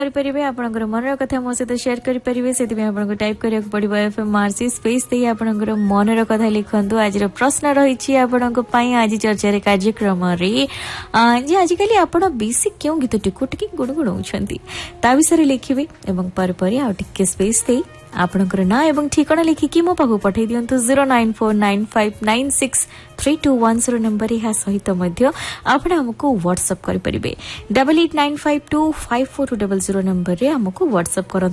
करें आपंकर मनर कथा मो सहित शेयर करेंगे से टाइप करा पड़ो एफएम आरसी स्पेस दे आपंकर मनर कथा लिखु आज प्रश्न रही आज चर्चा कार्यक्रम जे आजिकल आप बेसी क्यों गीतटी को गुणगुणाऊँ ता विषय लिखे और आउ स्पेस दे आपणकर ना एवं ठिकाना लिखिकी मो पाखु पठै दियंतु 09495963210 नंबर या सहित मध्य आपण हमको व्हाट्सएप करि परिबे 8895254200 नंबर रे हमको व्हाट्सएप कर